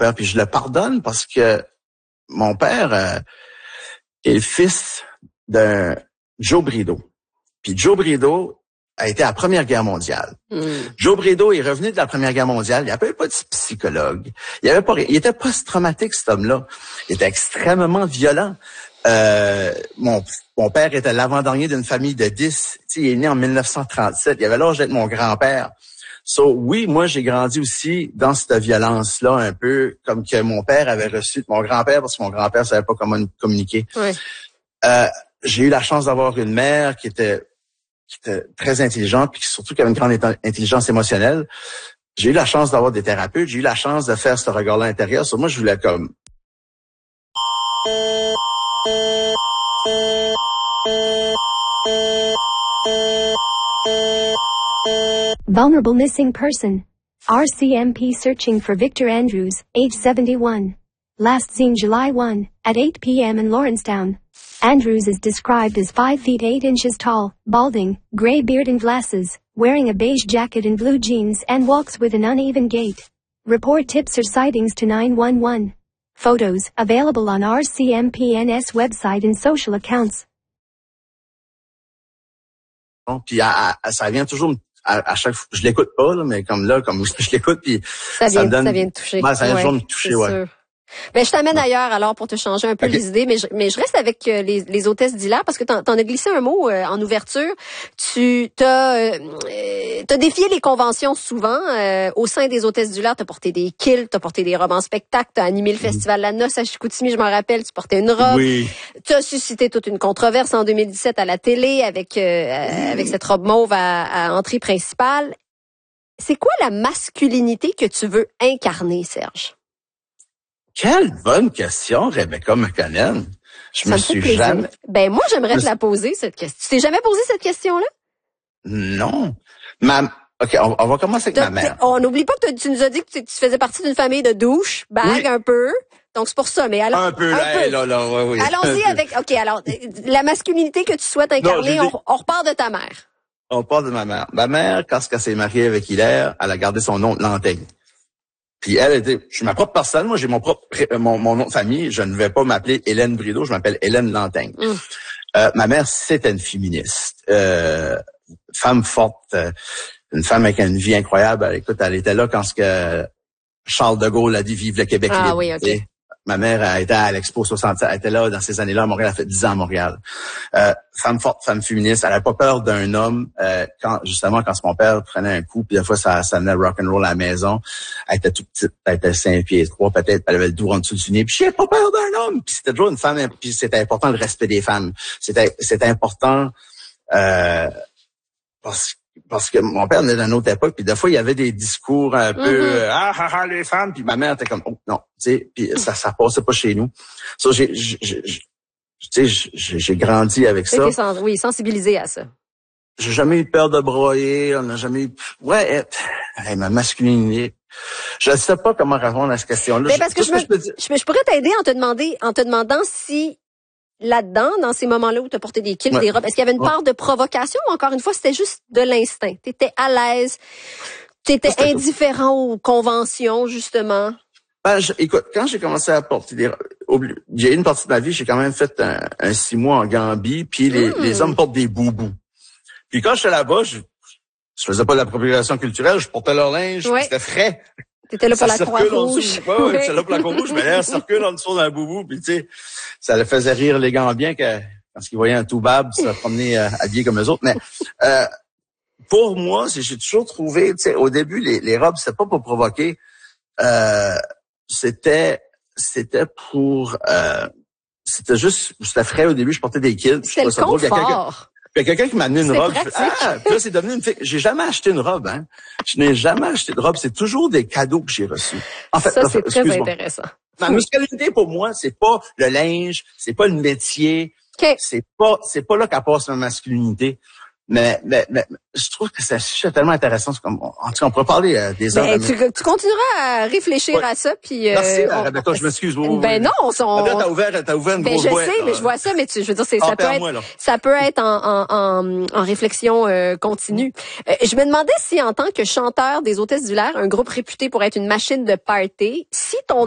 père, puis je le pardonne parce que mon père est le fils d'un Joe Brideau. Puis Joe Brideau a été à la Première Guerre mondiale. Joe Brideau est revenu de la Première Guerre mondiale. Il n'y avait pas de psychologue. Il était post-traumatique, cet homme-là. Il était extrêmement violent. Mon père était l'avant-dernier d'une famille de 10. Il est né en 1937. Il avait l'âge d'être mon grand-père. So, oui, moi, j'ai grandi aussi dans cette violence-là, un peu comme que mon père avait reçu de mon grand-père, parce que mon grand-père savait pas comment communiquer. Oui. J'ai eu la chance d'avoir une mère qui était très intelligente, puis surtout qui avait une grande intelligence émotionnelle. J'ai eu la chance d'avoir des thérapeutes, j'ai eu la chance de faire ce regard-là intérieur. So, moi, je voulais comme... Vulnerable missing person. RCMP searching for Victor Andrews, age 71. Last seen July 1, at 8 p.m. in Lawrencetown. Andrews is described as 5 feet 8 inches tall, balding, gray beard and glasses, wearing a beige jacket and blue jeans and walks with an uneven gait. Report tips or sightings to 911. Photos available on RCMPNS website and social accounts. Puis ça vient toujours à chaque fois. Je l'écoute pas, là, mais comme je l'écoute, puis ça vient de toucher. Ben, ça vient toujours me toucher, ouais. Sûr. Ben, je t'amène ailleurs alors pour te changer un peu les idées, mais je reste avec les hôtesses d'hilaire parce que t'en as glissé un mot en ouverture. Tu t'as défié les conventions souvent au sein des hôtesses d'hilaire. T'as porté des kilts, t'as porté des robes en spectacle, t'as animé le festival La Noce à Chicoutimi, je m'en rappelle. Tu portais une robe. Oui. T'as suscité toute une controverse en 2017 à la télé avec cette robe mauve à entrée principale. C'est quoi la masculinité que tu veux incarner, Serge? Quelle bonne question, Rebecca McConnell. Je me suis jamais... Ben, moi, j'aimerais te la poser, cette question. Tu t'es jamais posé cette question-là? Non. OK, on va commencer avec ma mère. On n'oublie pas que tu nous as dit que tu faisais partie d'une famille de douche, bague, un peu. Donc, c'est pour ça, mais alors. Un peu. Oui. Allons-y avec, OK, alors, la masculinité que tu souhaites incarner, on repart de ta mère. On part de ma mère. Ma mère, quand elle s'est mariée avec Hilaire, elle a gardé son nom de Lantaigne. Puis je suis ma propre personne, moi j'ai mon nom de famille, je ne vais pas m'appeler Hélène Brideau, je m'appelle Hélène Lantaigne. Ma mère, c'était une féministe, femme forte, une femme avec une vie incroyable. Écoute, elle était là quand Charles de Gaulle a dit vive le Québec libre. Oui, OK. Ma mère a été à l'Expo 67, elle était là dans ces années-là à Montréal, elle a fait 10 ans à Montréal. Femme forte, femme féministe, elle avait pas peur d'un homme. Quand mon père prenait un coup, puis des fois ça venait rock'n'roll à la maison, elle était toute petite, elle était 5 pieds 3 peut-être, elle avait le dos en dessous du nez, puis j'ai pas peur d'un homme. Puis c'était toujours une femme, puis c'était important le respect des femmes. C'était important parce que mon père venait d'une autre époque, puis des fois, il y avait des discours un peu les femmes, puis ma mère était comme, oh, non, tu sais, puis ça passait pas chez nous. Ça, j'ai grandi avec ça. Oui, sensibilisé à ça. J'ai jamais eu peur de broyer, on n'a jamais eu... ma masculinité. Je sais pas comment répondre à cette question-là. Mais parce que je pourrais t'aider en te demandant si là-dedans, dans ces moments-là où tu as porté des kilts, des robes, est-ce qu'il y avait une part de provocation ou encore une fois, c'était juste de l'instinct? Tu étais à l'aise, tu étais indifférent aux conventions, justement? Écoute, quand j'ai commencé à porter j'ai une partie de ma vie, j'ai quand même fait un 6 mois en Gambie, puis les hommes portent des boubous. Puis quand j'étais là-bas, je faisais pas de l'appropriation culturelle, je portais leur linge, c'était frais. T'étais là pour la Croix-Rouge. J'étais là pour la Croix-Rouge, mais l'air circule en dessous d'un boubou, puis tu sais, ça le faisait rire les Gambiens quand ils voyaient un toubab se promener habillé comme eux autres. Mais pour moi, j'ai toujours trouvé, tu sais, au début, les robes, c'était pas pour provoquer, c'était pour, c'était frais au début, je portais des kilts. C'était le confort. Il y a quelqu'un qui m'a amené une robe. Puis là, c'est devenu une fille. J'ai jamais acheté une robe, hein. Je n'ai jamais acheté de robe. C'est toujours des cadeaux que j'ai reçus. En fait, ça, c'est très intéressant. Ma masculinité, pour moi, c'est pas le linge, c'est pas le métier. Okay. C'est pas là qu'à passe ma masculinité. Mais je trouve que c'est un sujet tellement intéressant. En tout cas, on pourrait parler des heures. Tu continueras à réfléchir à ça, puis. Merci, Rebecca, je m'excuse. Ben non, t'as ouvert une grosse boîte. Je sais, mais je vois ça, mais je veux dire, ça peut être en réflexion continue. Je me demandais si, en tant que chanteur des Hôtesses d'Hilaire, un groupe réputé pour être une machine de party, si ton